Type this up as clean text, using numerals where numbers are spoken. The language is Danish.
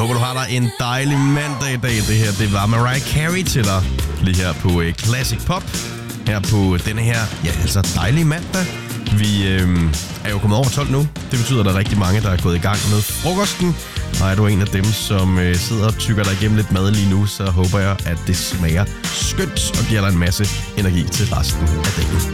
håber, du har dig en dejlig mandag i dag. Det her, det var Mariah Carey til dig. Lige her på Classic Pop. Her på denne her, ja, altså dejlige mandag. Vi er jo kommet over 12 nu. Det betyder, at der er rigtig mange, der er gået i gang med frokosten. Og er du en af dem, som sidder og tykker dig igennem lidt mad lige nu, så håber jeg, at det smager skønt og giver dig en masse energi til resten af dagen.